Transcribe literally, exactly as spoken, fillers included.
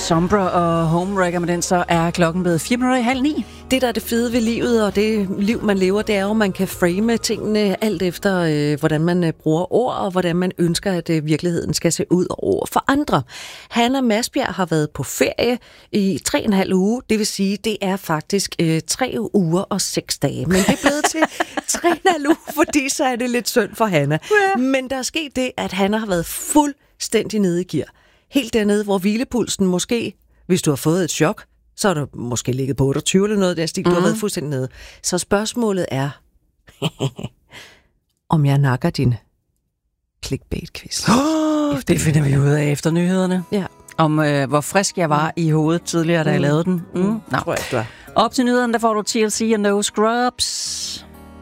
Sombra og Homewrecker, med den så er klokken blevet fire minutter i halv ni. Det, der er det fede ved livet, og det liv, man lever, det er jo, at man kan frame tingene alt efter, øh, hvordan man øh, bruger ord, og hvordan man ønsker, at øh, virkeligheden skal se ud over for andre. Hanna Masbjerg har været på ferie i tre og en halv uge. Det vil sige, det er faktisk øh, tre uger og seks dage. Men det er blevet til tre og en halv uge, fordi så er det lidt synd for Hanna. Ja. Men der er sket det, at Hanna har været fuldstændig nede i gear. Helt dernede, hvor hvilepulsen måske, hvis du har fået et chok, så har du måske ligget på otteogtyve eller noget af den stil, du mm. har været fuldstændig nede. Så spørgsmålet er, om jeg nakker din clickbait-quiz. Oh, det finder vi ud af efter nyhederne. Ja. Om øh, hvor frisk jeg var mm. i hovedet tidligere, da jeg mm. lavede den. Mm. Mm. Nå. Tror jeg, du er. Op til nyhederne, der får du T L C og No Scrubs.